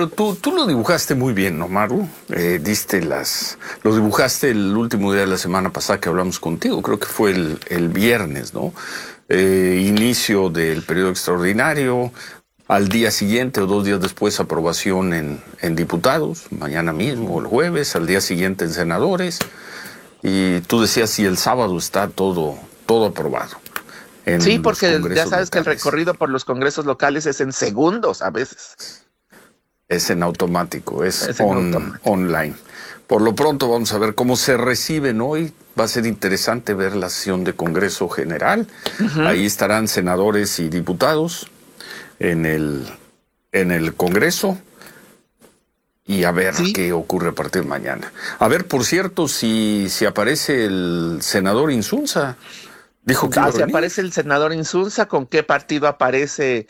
pero tú lo dibujaste muy bien, ¿no, Maru? Lo dibujaste el último día de la semana pasada que hablamos contigo, creo que fue el viernes, ¿no? Inicio del periodo extraordinario, al día siguiente o 2 días después aprobación en diputados, mañana mismo o el jueves, al día siguiente en senadores, y tú decías si el sábado está todo aprobado. Sí, porque ya sabes que el recorrido por los congresos locales es en segundos a veces. Es en automático, es online. Por lo pronto vamos a ver cómo se reciben hoy. Va a ser interesante ver la sesión de Congreso General. Ahí estarán senadores y diputados en el Congreso. Y a ver qué ocurre a partir de mañana. A ver, por cierto, si aparece el senador Insunza. Dijo que si aparece el senador Insunza, ¿con qué partido aparece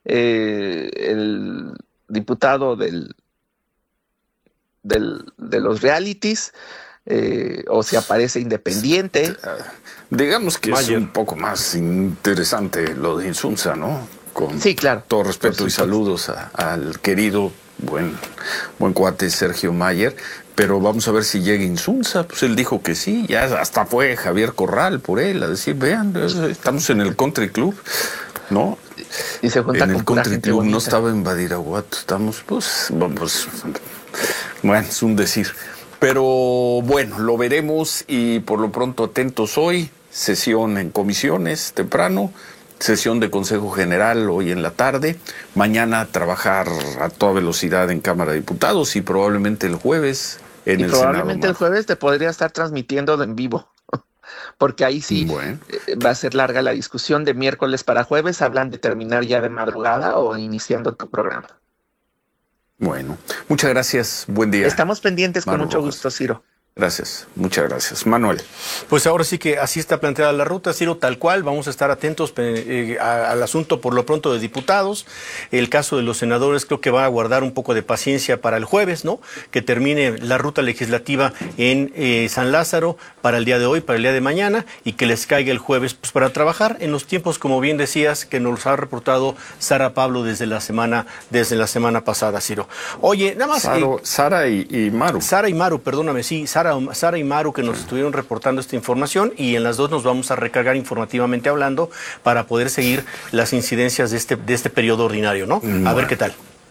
el diputado de los realities? O si aparece independiente. Digamos que es un poco más interesante lo de Insunza, ¿no? Sí, claro. Todo respeto y saludos al querido, buen cuate Sergio Mayer. Pero vamos a ver si llega Insunza. Pues él dijo que sí, ya hasta fue Javier Corral por él a decir, vean, estamos en el Country Club, ¿no? Y se junta en con el Country Club, bonita. no estaba en Badiraguato, estamos, bueno, es un decir. Pero bueno, lo veremos y por lo pronto atentos hoy, sesión en comisiones temprano, sesión de Consejo General hoy en la tarde, mañana trabajar a toda velocidad en Cámara de Diputados y probablemente el jueves en el Senado. Probablemente el jueves te podría estar transmitiendo en vivo, porque ahí sí va a ser larga la discusión de miércoles para jueves, hablan de terminar ya de madrugada o iniciando tu programa. Bueno, muchas gracias, buen día. Estamos pendientes Maru con mucho Rojas. gusto, Ciro. Gracias, muchas gracias. Manuel. Pues ahora sí que así está planteada la ruta, Ciro, tal cual. Vamos a estar atentos al asunto por lo pronto de diputados. El caso de los senadores creo que va a guardar un poco de paciencia para el jueves, ¿no? Que termine la ruta legislativa en San Lázaro para el día de hoy, para el día de mañana, y que les caiga el jueves pues, para trabajar en los tiempos, como bien decías, que nos ha reportado Sara Pablo desde la semana pasada, Ciro. Oye, nada más... Sara y Maru. Sara y Maru, perdóname, sí, Sara y Maru que nos estuvieron reportando esta información y en las dos nos vamos a recargar informativamente hablando para poder seguir las incidencias de este periodo ordinario, ¿no? A ver qué tal.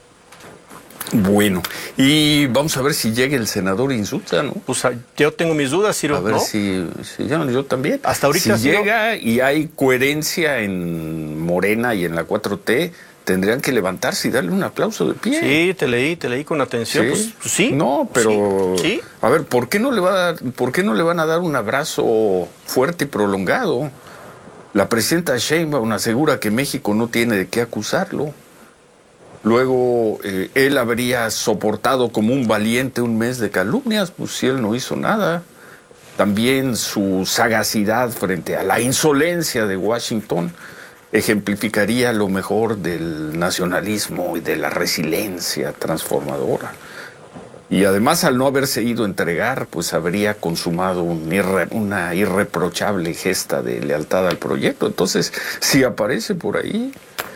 Bueno, y vamos a ver si llega el senador Insulza, ¿no? Pues yo tengo mis dudas, Ciro, a ver ¿no? si yo también. Hasta ahorita, si Ciro, llega y hay coherencia en Morena y en la 4T, tendrían que levantarse y darle un aplauso de pie. Sí, te leí con atención. ¿Sí? Pues, sí. No, pero sí. A ver, ¿por qué no le van a dar un abrazo fuerte y prolongado? La presidenta Sheinbaum asegura que México no tiene de qué acusarlo. Luego él habría soportado como un valiente un mes de calumnias, pues si él no hizo nada. También su sagacidad frente a la insolencia de Washington ejemplificaría lo mejor del nacionalismo y de la resiliencia transformadora. Y además, al no haberse ido a entregar, pues habría consumado una irreprochable gesta de lealtad al proyecto. Entonces, si aparece por ahí,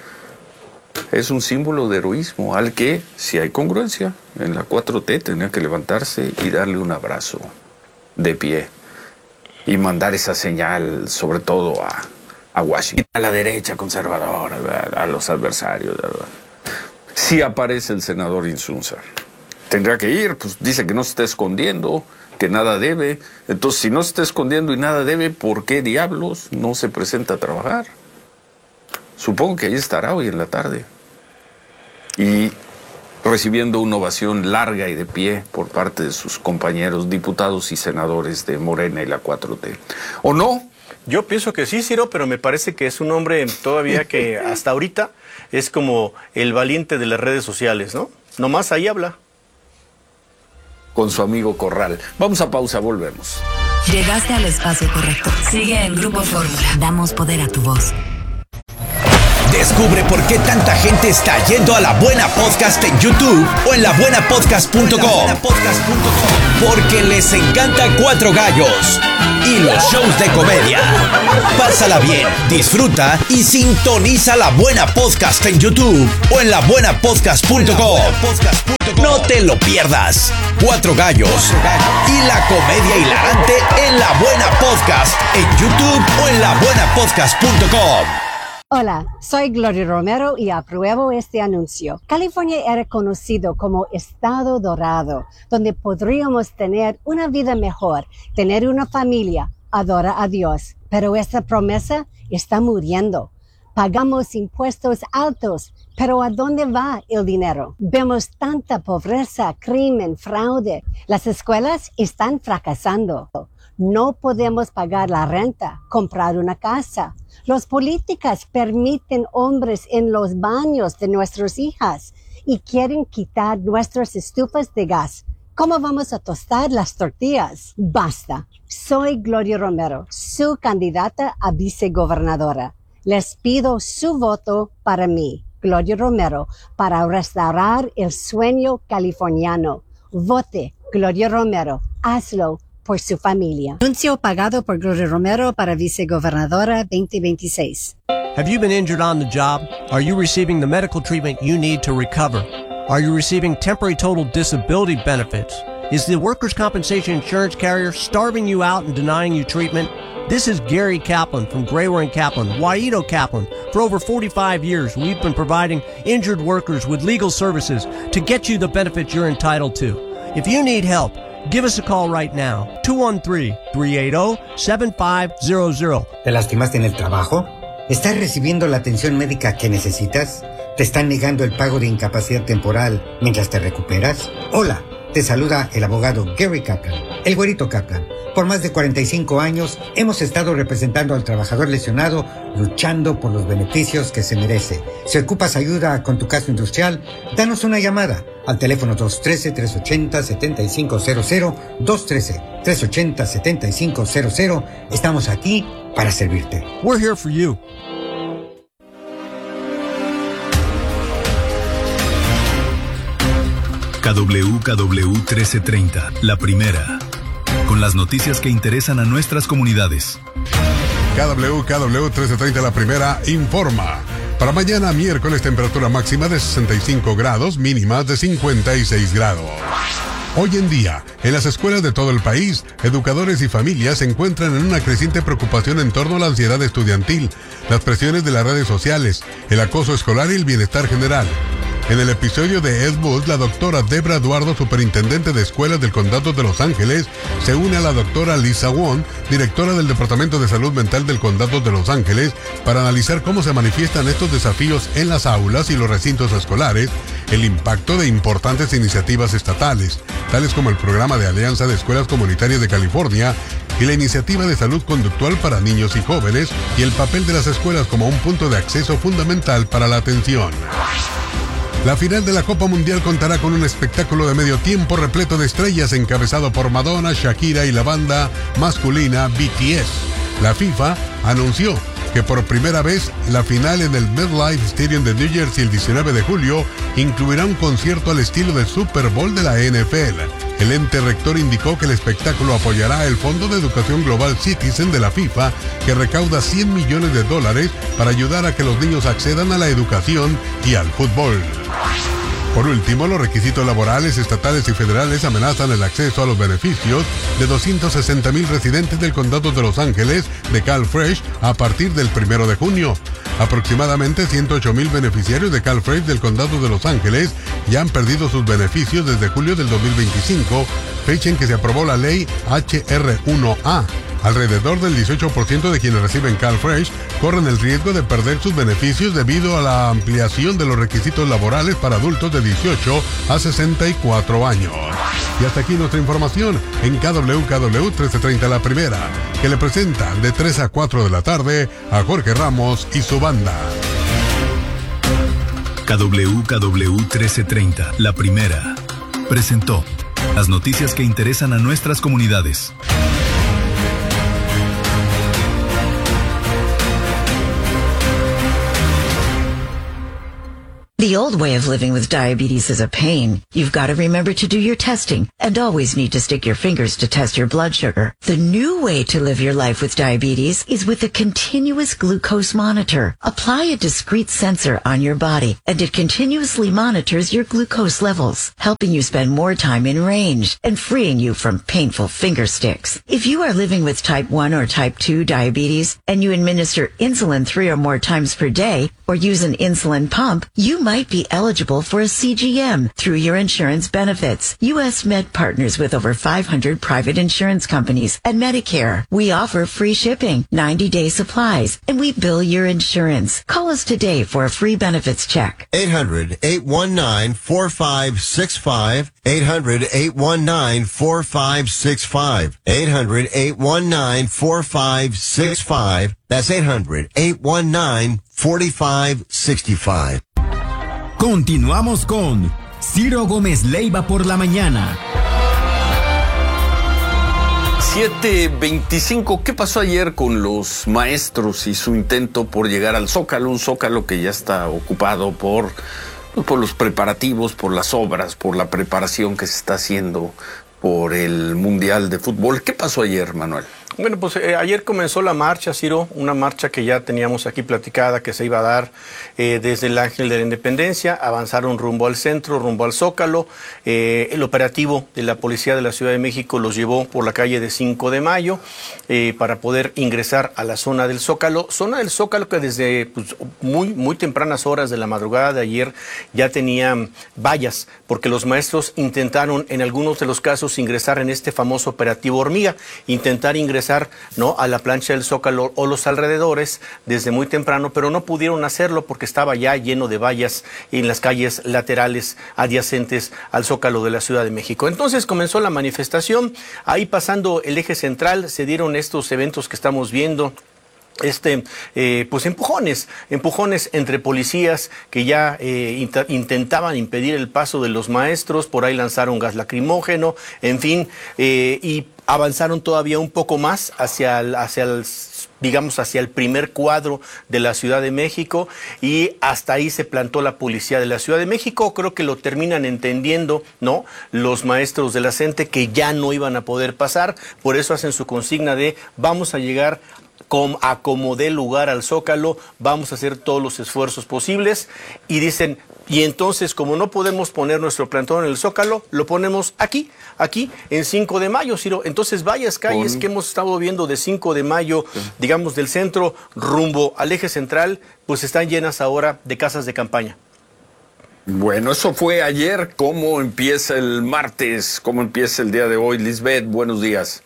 es un símbolo de heroísmo al que, si hay congruencia, en la 4T tendría que levantarse y darle un abrazo de pie y mandar esa señal, sobre todo a Washington, a la derecha conservadora, ¿verdad? A los adversarios, ¿verdad? Si aparece el senador Insunza, tendrá que ir, pues dice que no se está escondiendo, que nada debe. Entonces, si no se está escondiendo y nada debe, ¿por qué diablos no se presenta a trabajar? Supongo que ahí estará hoy en la tarde. Y recibiendo una ovación larga y de pie por parte de sus compañeros diputados y senadores de Morena y la 4T. ¿O no? Yo pienso que sí, Ciro, pero me parece que es un hombre todavía que hasta ahorita es como el valiente de las redes sociales, ¿no? Nomás ahí habla. Con su amigo Corral. Vamos a pausa, volvemos. Llegaste al espacio correcto. Sigue en Grupo Fórmula. Damos poder a tu voz. Descubre por qué tanta gente está yendo a La Buena Podcast en YouTube o en labuenapodcast.com. Porque les encanta Cuatro Gallos y los shows de comedia. Pásala bien, disfruta y sintoniza La Buena Podcast en YouTube o en labuenapodcast.com. No te lo pierdas. Cuatro Gallos y la comedia hilarante en La Buena Podcast en YouTube o en labuenapodcast.com. Hola, soy Gloria Romero y apruebo este anuncio. California era conocido como Estado Dorado, donde podríamos tener una vida mejor, tener una familia, adorar a Dios. Pero esta promesa está muriendo. Pagamos impuestos altos, pero ¿a dónde va el dinero? Vemos tanta pobreza, crimen, fraude. Las escuelas están fracasando. No podemos pagar la renta, comprar una casa. Los políticos permiten hombres en los baños de nuestras hijas y quieren quitar nuestras estufas de gas. ¿Cómo vamos a tostar las tortillas? Basta. Soy Gloria Romero, su candidata a vicegobernadora. Les pido su voto para mí, Gloria Romero, para restaurar el sueño californiano. Vote, Gloria Romero. Hazlo por su familia. Anuncio pagado por Gloria Romero para vicegobernadora 2026. Have you been injured on the job? Are you receiving the medical treatment you need to recover? Are you receiving temporary total disability benefits? Is the workers' compensation insurance carrier starving you out and denying you treatment? This is Gary Kaplan from Grayware & Kaplan, Waito Kaplan. For over 45 years, we've been providing injured workers with legal services to get you the benefits you're entitled to. If you need help, give us a call right now, 213-380-7500. ¿Te lastimaste en el trabajo? ¿Estás recibiendo la atención médica que necesitas? ¿Te están negando el pago de incapacidad temporal mientras te recuperas? Hola, te saluda el abogado Gary Kaplan, el güerito Kaplan. Por más de 45 años hemos estado representando al trabajador lesionado, luchando por los beneficios que se merece. Si ocupas ayuda con tu caso industrial, danos una llamada al teléfono 213-380-7500, 213-380-7500. Estamos aquí para servirte. We're here for you. KWKW 1330, la primera, con las noticias que interesan a nuestras comunidades. KWKW 1330, la primera, informa. Para mañana miércoles, temperatura máxima de 65 grados, mínimas de 56 grados. Hoy en día, en las escuelas de todo el país, educadores y familias se encuentran en una creciente preocupación en torno a la ansiedad estudiantil, las presiones de las redes sociales, el acoso escolar y el bienestar general. En el episodio de Ed Wood, la doctora Debra Eduardo, superintendente de escuelas del condado de Los Ángeles, se une a la doctora Lisa Wong, directora del Departamento de Salud Mental del condado de Los Ángeles, para analizar cómo se manifiestan estos desafíos en las aulas y los recintos escolares, el impacto de importantes iniciativas estatales, tales como el programa de Alianza de Escuelas Comunitarias de California y la iniciativa de salud conductual para niños y jóvenes, y el papel de las escuelas como un punto de acceso fundamental para la atención. La final de la Copa Mundial contará con un espectáculo de medio tiempo repleto de estrellas encabezado por Madonna, Shakira y la banda masculina BTS. La FIFA anunció que por primera vez la final en el MetLife Stadium de New Jersey el 19 de julio incluirá un concierto al estilo del Super Bowl de la NFL. El ente rector indicó que el espectáculo apoyará el Fondo de Educación Global Citizen de la FIFA, que recauda $100 millones para ayudar a que los niños accedan a la educación y al fútbol. Por último, los requisitos laborales estatales y federales amenazan el acceso a los beneficios de 260,000 residentes del condado de Los Ángeles de CalFresh a partir del 1 de junio. Aproximadamente 108,000 beneficiarios de CalFresh del condado de Los Ángeles ya han perdido sus beneficios desde julio del 2025, fecha en que se aprobó la ley HR1A. Alrededor del 18% de quienes reciben CalFresh corren el riesgo de perder sus beneficios debido a la ampliación de los requisitos laborales para adultos de 18 a 64 años. Y hasta aquí nuestra información en KWKW 1330 La Primera, que le presenta de 3 a 4 de la tarde a Jorge Ramos y su banda. KWKW 1330 La Primera presentó las noticias que interesan a nuestras comunidades. The old way of living with diabetes is a pain. You've got to remember to do your testing and always need to stick your fingers to test your blood sugar. The new way to live your life with diabetes is with a continuous glucose monitor. Apply a discrete sensor on your body and it continuously monitors your glucose levels, helping you spend more time in range and freeing you from painful finger sticks. If you are living with type 1 or type 2 diabetes and you administer insulin 3 or more times per day or use an insulin pump, you might be eligible for a CGM through your insurance benefits. U.S. Med partners with over 500 private insurance companies and Medicare. We offer free shipping, 90-day supplies, and we bill your insurance. Call us today for a free benefits check. 800-819-4565. 800-819-4565. 800-819-4565. That's 800-819-4565. Continuamos con Ciro Gómez Leiva por la mañana. 7:25. ¿Qué pasó ayer con los maestros y su intento por llegar al Zócalo? Un Zócalo que ya está ocupado por los preparativos, por las obras, por la preparación que se está haciendo por el Mundial de Fútbol. ¿Qué pasó ayer, Manuel? Bueno, pues ayer comenzó la marcha, Ciro, una marcha que ya teníamos aquí platicada que se iba a dar desde el Ángel de la Independencia, avanzaron rumbo al centro, rumbo al Zócalo. El operativo de la Policía de la Ciudad de México los llevó por la calle de 5 de Mayo para poder ingresar a la zona del Zócalo que desde muy tempranas horas de la madrugada de ayer ya tenía vallas, porque los maestros intentaron en algunos de los casos ingresar en este famoso operativo hormiga, intentar ingresar a la plancha del Zócalo o los alrededores desde muy temprano, pero no pudieron hacerlo porque estaba ya lleno de vallas en las calles laterales adyacentes al Zócalo de la Ciudad de México. Entonces comenzó la manifestación, ahí pasando el eje central se dieron estos eventos que estamos viendo. Pues empujones entre policías que ya intentaban impedir el paso de los maestros, por ahí lanzaron gas lacrimógeno, en fin, y avanzaron todavía un poco más hacia el primer cuadro de la Ciudad de México, y hasta ahí se plantó la policía de la Ciudad de México. Creo que lo terminan entendiendo, ¿no?, los maestros de la CENTE, que ya no iban a poder pasar, por eso hacen su consigna de vamos a llegar a como dé lugar al Zócalo, vamos a hacer todos los esfuerzos posibles, y dicen, y entonces como no podemos poner nuestro plantón en el Zócalo, lo ponemos aquí en 5 de Mayo, Ciro. Entonces varias calles que hemos estado viendo de 5 de Mayo, digamos del centro rumbo al eje central, pues están llenas ahora de casas de campaña. Bueno, eso fue ayer. ¿Cómo empieza el martes? ¿Cómo empieza el día de hoy? Lisbeth, buenos días.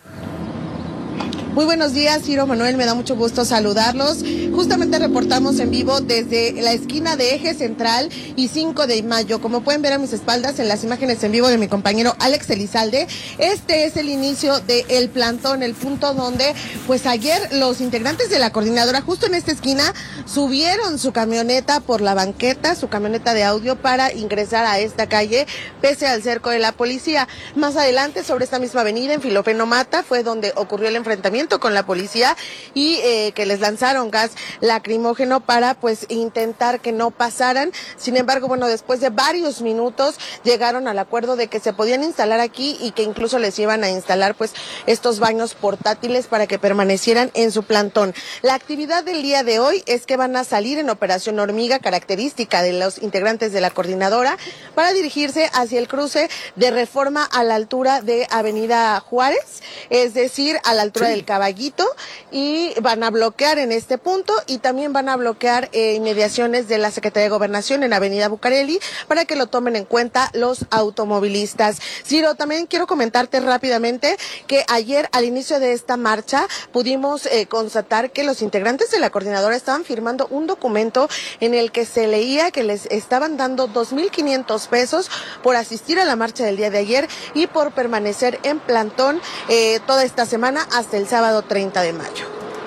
Muy buenos días, Ciro, Manuel, me da mucho gusto saludarlos. Justamente reportamos en vivo desde la esquina de Eje Central y 5 de Mayo. Como pueden ver a mis espaldas en las imágenes en vivo de mi compañero Alex Elizalde, este es el inicio del plantón, el punto donde pues ayer los integrantes de la coordinadora justo en esta esquina subieron su camioneta por la banqueta, su camioneta de audio, para ingresar a esta calle pese al cerco de la policía. Más adelante, sobre esta misma avenida, en Filofeno Mata, fue donde ocurrió el enfrentamiento con la policía y que les lanzaron gas lacrimógeno para pues intentar que no pasaran. Sin embargo, bueno, después de varios minutos llegaron al acuerdo de que se podían instalar aquí y que incluso les iban a instalar pues estos baños portátiles para que permanecieran en su plantón. La actividad del día de hoy es que van a salir en operación hormiga, característica de los integrantes de la coordinadora, para dirigirse hacia el cruce de Reforma a la altura de Avenida Juárez, es decir, a la altura del Caballito, y van a bloquear en este punto y también van a bloquear inmediaciones de la Secretaría de Gobernación en Avenida Bucareli para que lo tomen en cuenta los automovilistas. Ciro, también quiero comentarte rápidamente que ayer al inicio de esta marcha pudimos constatar que los integrantes de la coordinadora estaban firmando un documento en el que se leía que les estaban dando 2,500 pesos por asistir a la marcha del día de ayer y por permanecer en plantón toda esta semana hasta el sábado 30 de mayo.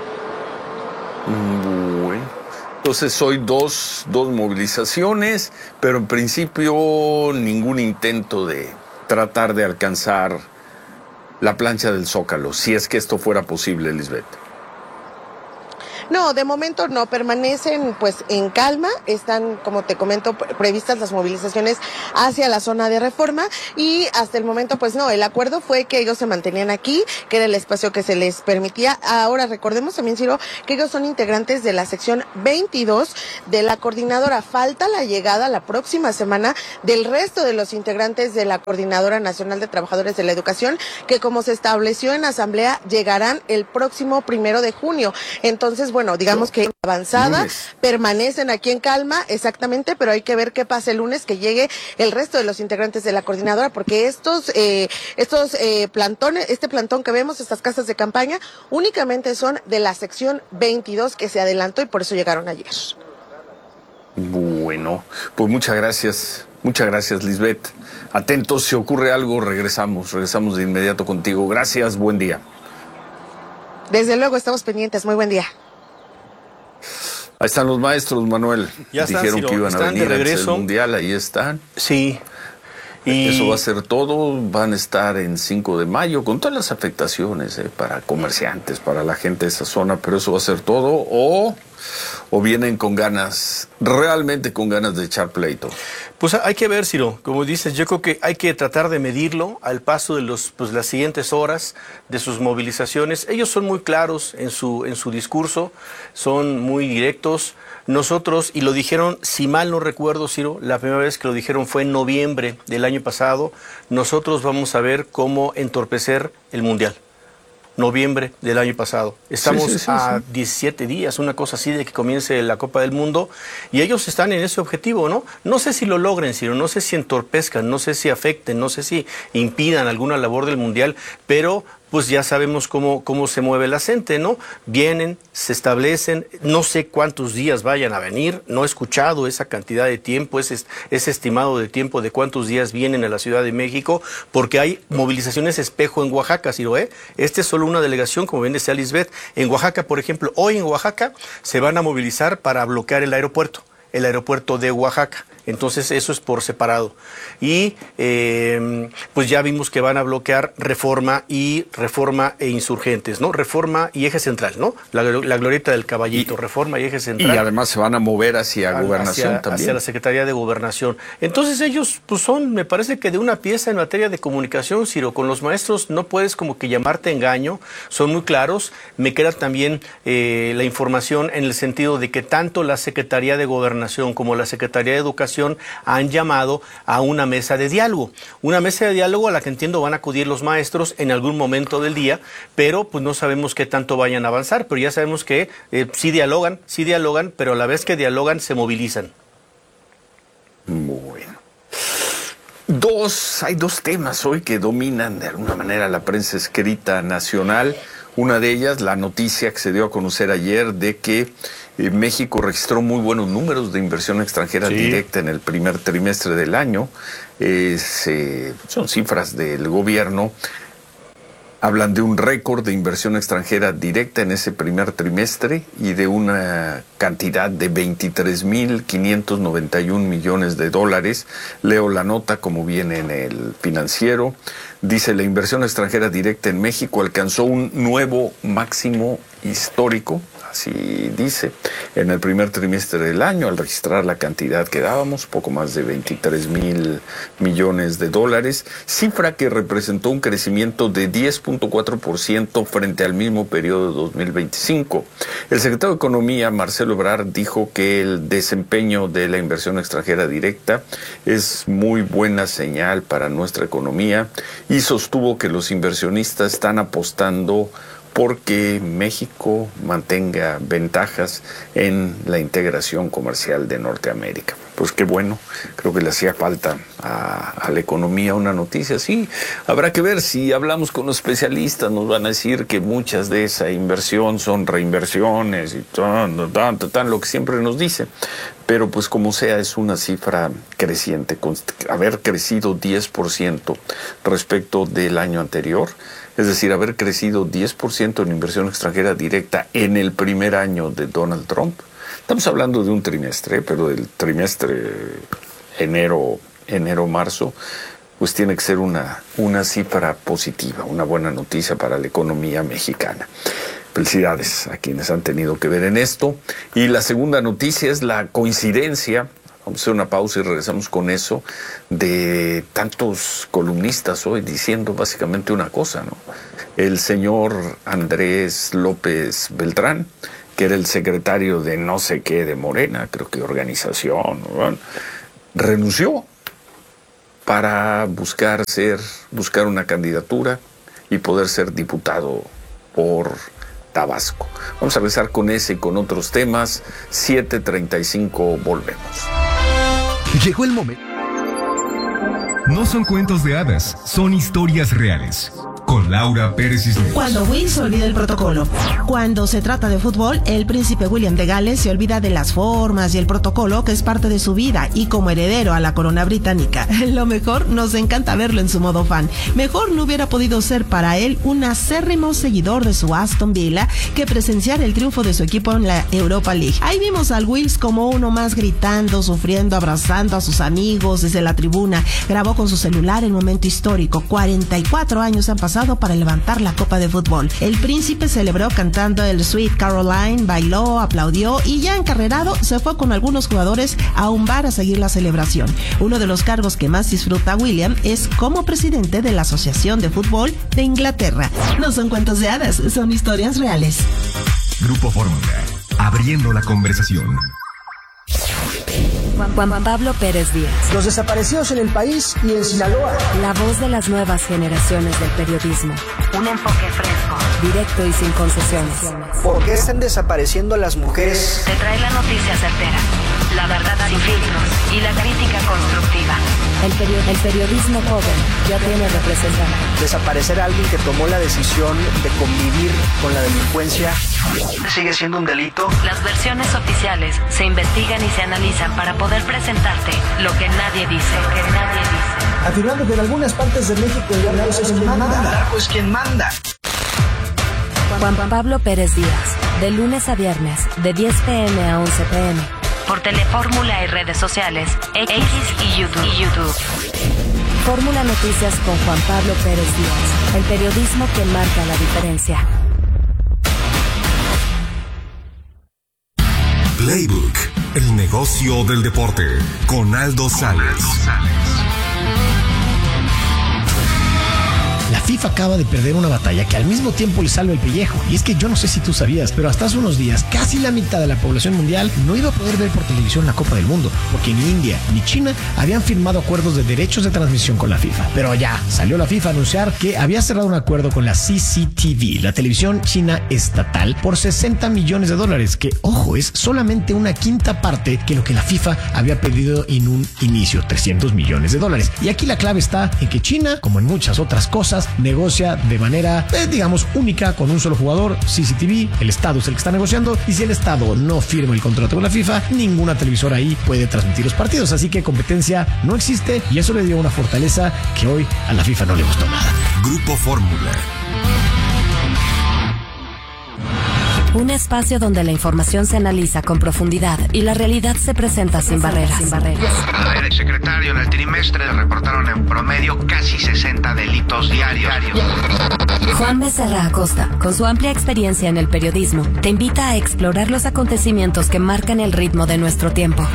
Bueno, entonces hoy dos movilizaciones, pero en principio ningún intento de tratar de alcanzar la plancha del Zócalo, si es que esto fuera posible, Lisbeth. No, de momento no, permanecen pues en calma, están, como te comento, previstas las movilizaciones hacia la zona de Reforma y hasta el momento pues no, el acuerdo fue que ellos se mantenían aquí, que era el espacio que se les permitía. Ahora recordemos también, Ciro, que ellos son integrantes de la sección 22 de la coordinadora. Falta la llegada la próxima semana del resto de los integrantes de la Coordinadora Nacional de Trabajadores de la Educación, que como se estableció en asamblea, llegarán el próximo 1 de junio. Entonces, bueno, digamos que avanzada, lunes. Permanecen aquí en calma, exactamente, pero hay que ver qué pasa el lunes, que llegue el resto de los integrantes de la coordinadora, porque estos plantones, este plantón que vemos, estas casas de campaña, únicamente son de la sección 22 que se adelantó y por eso llegaron ayer. Bueno, pues muchas gracias, Lisbeth. Atentos, si ocurre algo, regresamos de inmediato contigo. Gracias, buen día. Desde luego, estamos pendientes, muy buen día. Ahí están los maestros, Manuel. Ya dijeron están, que iban a venir de regreso. Antes del Mundial, ahí están. Sí. Y eso va a ser todo, van a estar en 5 de mayo, con todas las afectaciones para comerciantes, para la gente de esa zona, pero eso va a ser todo, o vienen con ganas, realmente con ganas de echar pleito. Pues hay que ver, Ciro, como dices, yo creo que hay que tratar de medirlo al paso de las siguientes horas de sus movilizaciones. Ellos son muy claros en su discurso, son muy directos. Nosotros, y lo dijeron, si mal no recuerdo, Ciro, la primera vez que lo dijeron fue en noviembre del año pasado, nosotros vamos a ver cómo entorpecer el Mundial. Noviembre del año pasado. Estamos a 17 días, una cosa así, de que comience la Copa del Mundo, y ellos están en ese objetivo, ¿no? No sé si lo logren, Ciro, no sé si entorpezcan, no sé si afecten, no sé si impidan alguna labor del Mundial, pero pues ya sabemos cómo se mueve la gente, ¿no? Vienen, se establecen, no sé cuántos días vayan a venir, no he escuchado esa cantidad de tiempo, ese estimado de tiempo de cuántos días vienen a la Ciudad de México, porque hay movilizaciones espejo en Oaxaca, Ciro, ¿eh? Este es solo una delegación, como bien decía Lisbeth. En Oaxaca, por ejemplo, hoy en Oaxaca se van a movilizar para bloquear el aeropuerto de Oaxaca. Entonces eso es por separado. Y pues ya vimos que van a bloquear Reforma e Insurgentes, ¿no? Reforma y Eje Central, ¿no? La glorieta del Caballito, Reforma y Eje Central. Y además se van a mover hacia Gobernación también. Hacia la Secretaría de Gobernación. Entonces ellos pues son, me parece que de una pieza en materia de comunicación, Ciro. Con los maestros no puedes como que llamarte engaño, son muy claros. Me queda también la información en el sentido de que tanto la Secretaría de Gobernación como la Secretaría de Educación han llamado a una mesa de diálogo. Una mesa de diálogo a la que entiendo van a acudir los maestros en algún momento del día, pero pues no sabemos qué tanto vayan a avanzar, pero ya sabemos que sí dialogan, pero a la vez que dialogan se movilizan. Bueno. Hay dos temas hoy que dominan de alguna manera la prensa escrita nacional. Una de ellas, la noticia que se dio a conocer ayer de que México registró muy buenos números de inversión extranjera directa en el primer trimestre del año. Son cifras del gobierno. Hablan de un récord de inversión extranjera directa en ese primer trimestre y de una cantidad de 23.591 millones de dólares. Leo la nota como viene en el Financiero. Dice: la inversión extranjera directa en México alcanzó un nuevo máximo histórico, así dice, en el primer trimestre del año, al registrar la cantidad que dábamos, poco más de 23.000 millones de dólares, cifra que representó un crecimiento de 10.4% frente al mismo periodo de 2025. El secretario de Economía, Marcelo Ebrard, dijo que el desempeño de la inversión extranjera directa es muy buena señal para nuestra economía y sostuvo que los inversionistas están apostando porque México mantenga ventajas en la integración comercial de Norteamérica. Pues qué bueno, creo que le hacía falta a la economía una noticia así. Habrá que ver, si hablamos con los especialistas nos van a decir que muchas de esa inversión son reinversiones y tan, lo que siempre nos dice. Pero pues como sea, es una cifra creciente, haber crecido 10% respecto del año anterior. Es decir, haber crecido 10% en inversión extranjera directa en el primer año de Donald Trump. Estamos hablando de un trimestre, pero del trimestre enero-marzo, pues tiene que ser una cifra positiva, una buena noticia para la economía mexicana. Felicidades a quienes han tenido que ver en esto. Y la segunda noticia es la coincidencia, vamos a hacer una pausa y regresamos con eso, de tantos columnistas hoy diciendo básicamente una cosa, ¿no? El señor Andrés López Beltrán, que era el secretario de no sé qué de Morena, creo que organización, ¿no?, renunció para buscar una candidatura y poder ser diputado por Tabasco. Vamos a empezar con ese y con otros temas. 7:35, volvemos. Llegó el momento. No son cuentos de hadas, son historias reales. Con Laura Pérez Cisneros. Cuando Will se olvida el protocolo. Cuando se trata de fútbol, el príncipe William de Gales se olvida de las formas y el protocolo que es parte de su vida y como heredero a la corona británica. Lo mejor, nos encanta verlo en su modo fan. Mejor no hubiera podido ser para él un acérrimo seguidor de su Aston Villa que presenciar el triunfo de su equipo en la Europa League. Ahí vimos al Wills como uno más gritando, sufriendo, abrazando a sus amigos desde la tribuna. Grabó con su celular el momento histórico. 44 años han pasado para levantar la copa de fútbol. El príncipe celebró cantando el Sweet Caroline, bailó, aplaudió y ya encarrerado se fue con algunos jugadores a un bar a seguir la celebración. Uno de los cargos que más disfruta William es como presidente de la Asociación de Fútbol de Inglaterra. No son cuentos de hadas, son historias reales. Grupo Fórmula, abriendo la conversación. Juan Pablo Pérez Díaz. Los desaparecidos en el país y en Sinaloa. La voz de las nuevas generaciones del periodismo. Un enfoque fresco, directo y sin concesiones. ¿Por qué están desapareciendo las mujeres? Te trae la noticia certera, la verdad sin filtros y la crítica constructiva. El periodismo joven ya tiene representante. Desaparecer a alguien que tomó la decisión de convivir con la delincuencia sigue siendo un delito. Las versiones oficiales se investigan y se analizan para poder presentarte lo que nadie dice. Afirmando que en algunas partes de México el narco es quien manda. El narco es quien manda. Juan Pablo Pérez Díaz, de lunes a viernes, de 10 p.m. a 11 p.m. Por Telefórmula y redes sociales, X y YouTube. Fórmula Noticias con Juan Pablo Pérez Díaz, el periodismo que marca la diferencia. Playbook, el negocio del deporte, con Aldo Sales. La FIFA acaba de perder una batalla que al mismo tiempo le salva el pellejo. Y es que yo no sé si tú sabías, pero hasta hace unos días casi la mitad de la población mundial no iba a poder ver por televisión la Copa del Mundo, porque ni India ni China habían firmado acuerdos de derechos de transmisión con la FIFA. Pero ya salió la FIFA a anunciar que había cerrado un acuerdo con la CCTV, la televisión china estatal, por $60 millones, que, ojo, es solamente una quinta parte que lo que la FIFA había pedido en un inicio, $300 millones. Y aquí la clave está en que China, como en muchas otras cosas, negocia de manera, digamos, única con un solo jugador, CCTV. El Estado es el que está negociando, y si el Estado no firma el contrato con la FIFA, ninguna televisora ahí puede transmitir los partidos. Así que competencia no existe, y eso le dio una fortaleza que hoy a la FIFA no le gustó nada. Grupo Fórmula. Un espacio donde la información se analiza con profundidad y la realidad se presenta sin barreras. El secretario, en el trimestre reportaron en promedio casi 60 delitos diarios. Juan Becerra Acosta, con su amplia experiencia en el periodismo, te invita a explorar los acontecimientos que marcan el ritmo de nuestro tiempo.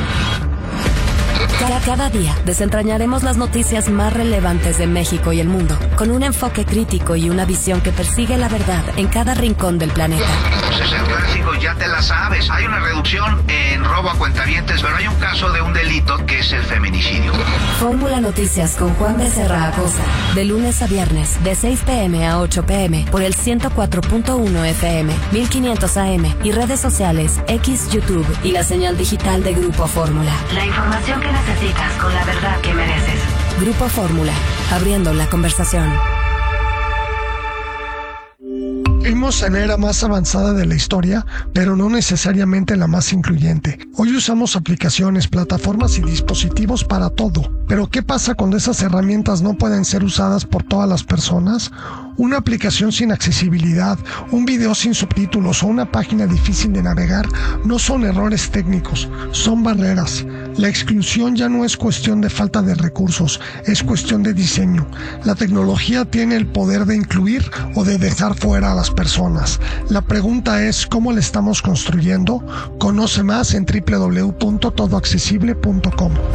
Cada día desentrañaremos las noticias más relevantes de México y el mundo, con un enfoque crítico y una visión que persigue la verdad en cada rincón del planeta. Pues el clásico, ya te la sabes. Hay una reducción en robo a cuentavientes, pero hay un caso de un delito que es el feminicidio. Fórmula Noticias con Juan Becerra Acosta, de lunes a viernes, de 6 p.m. a 8 p.m. por el 104.1 FM, 1500 AM y redes sociales, X, YouTube y la señal digital de Grupo Fórmula. La información que necesitas con la verdad que mereces. Grupo Fórmula, abriendo la conversación. Vivimos en la era más avanzada de la historia, pero no necesariamente la más incluyente. Hoy usamos aplicaciones, plataformas y dispositivos para todo. Pero ¿qué pasa cuando esas herramientas no pueden ser usadas por todas las personas? Una aplicación sin accesibilidad, un video sin subtítulos o una página difícil de navegar no son errores técnicos, son barreras. La exclusión ya no es cuestión de falta de recursos, es cuestión de diseño. La tecnología tiene el poder de incluir o de dejar fuera a las personas. La pregunta es, ¿cómo la estamos construyendo? Conoce más en www.todoaccesible.com.